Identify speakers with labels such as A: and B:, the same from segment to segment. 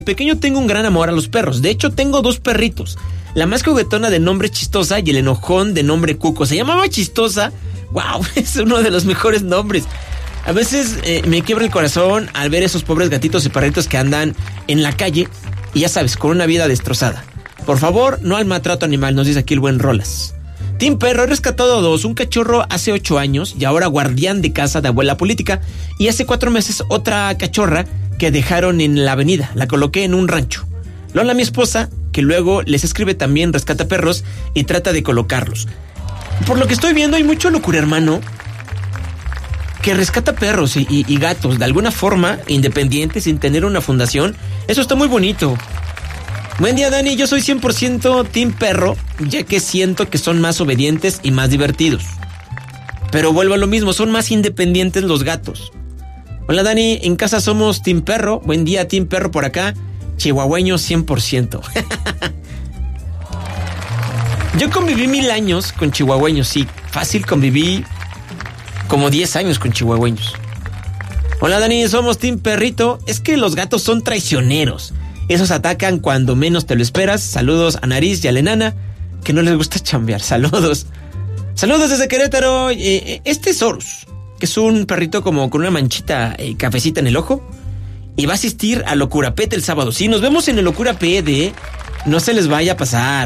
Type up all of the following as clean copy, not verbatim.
A: Pequeño tengo un gran amor a los perros. De hecho, tengo 2 perritos. La más juguetona de nombre Chistosa y el enojón de nombre Cuco. Se llamaba Chistosa. ¡Wow! Es uno de los mejores nombres. A veces me quiebra el corazón al ver esos pobres gatitos y perritos que andan en la calle y ya sabes, con una vida destrozada. Por favor, no al maltrato animal, nos dice aquí el buen Rolas. Team Perro, he rescatado 2, un cachorro hace 8 años y ahora guardián de casa de abuela política, y hace 4 meses otra cachorra que dejaron en la avenida, la coloqué en un rancho. Lola, mi esposa, que luego les escribe también, rescata perros y trata de colocarlos. Por lo que estoy viendo hay mucho locura, hermano, que rescata perros y gatos de alguna forma, independientes, sin tener una fundación. Eso está muy bonito. Buen día, Dani, yo soy 100% Team Perro, ya que siento que son más obedientes y más divertidos. Pero vuelvo a lo mismo, son más independientes los gatos. Hola, Dani, en casa somos Team Perro. Buen día, Team Perro por acá. Chihuahueño 100%. Yo conviví 1000 años con chihuahueños, sí. Fácil, conviví como 10 años con chihuahueños. Hola, Dani, somos Team Perrito. Es que los gatos son traicioneros. Esos atacan cuando menos te lo esperas. Saludos a Nariz y a la enana, que no les gusta chambear. Saludos. Saludos desde Querétaro. Este es Horus, que es un perrito como con una manchita cafecita en el ojo. Y va a asistir a Locura Pet el sábado. Sí, nos vemos en el Locura Pet, No se les vaya a pasar.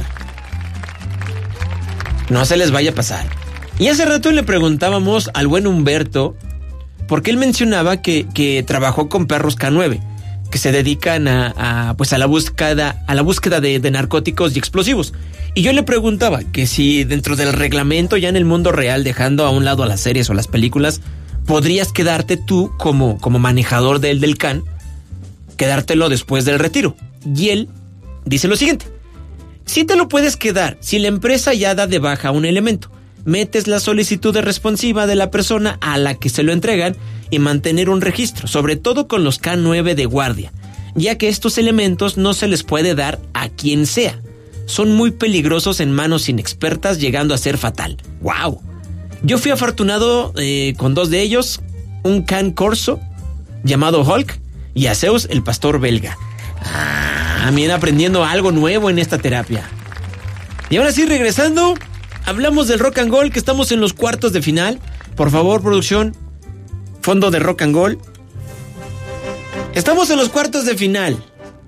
A: No se les vaya a pasar. Y hace rato le preguntábamos al buen Humberto, porque él mencionaba que trabajó con perros K9, que se dedican a la búsqueda de narcóticos y explosivos. Y yo le preguntaba que si dentro del reglamento, ya en el mundo real, dejando a un lado a las series o las películas, podrías quedarte tú como manejador del CAN, quedártelo después del retiro. Y él dice lo siguiente: sí te lo puedes quedar si la empresa ya da de baja un elemento. Metes la solicitud de responsiva de la persona a la que se lo entregan y mantener un registro, sobre todo con los K9 de guardia, ya que estos elementos no se les puede dar a quien sea. Son muy peligrosos en manos inexpertas, llegando a ser fatal. ¡Wow! Yo fui afortunado con 2 de ellos, un Can Corso llamado Hulk y a Zeus, el pastor belga. También aprendiendo algo nuevo en esta terapia. Y ahora sí, regresando, hablamos del Rock and Gold, que estamos en los cuartos de final. Por favor, producción, fondo de Rock and Gold. Estamos en los cuartos de final.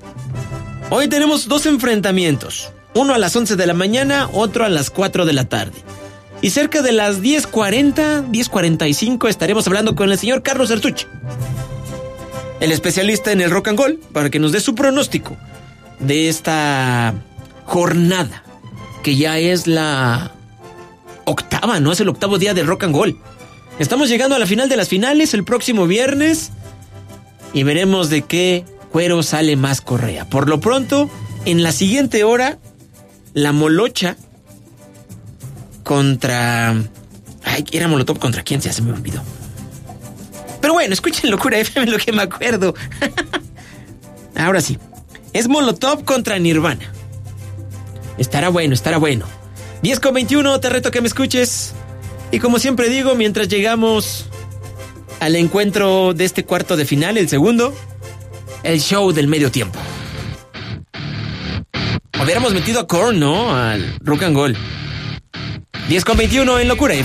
A: Hoy tenemos 2 enfrentamientos. Uno a las 11 de la mañana, otro a las 4 de la tarde. Y cerca de las 10:40, 10:45 estaremos hablando con el señor Carlos Erzuch, el especialista en el Rock and Gold, para que nos dé su pronóstico de esta jornada, que ya es la octava, ¿no? Es el 8º día del Rock and Gold. Estamos llegando a la final de las finales el próximo viernes y veremos de qué cuero sale más correa. Por lo pronto, en la siguiente hora, la Molocha contra... Ay, era Molotov contra quién, ya se me olvidó. Pero bueno, escuchen Locura FM, lo que me acuerdo. Ahora sí, es Molotov contra Nirvana. Estará bueno, estará bueno. 10:21, te reto que me escuches. Y como siempre digo, mientras llegamos al encuentro de este cuarto de final, el segundo, el show del medio tiempo. Hubiéramos metido a Korn, ¿no? Al Rock and Gold. 10:21 en Locura FM.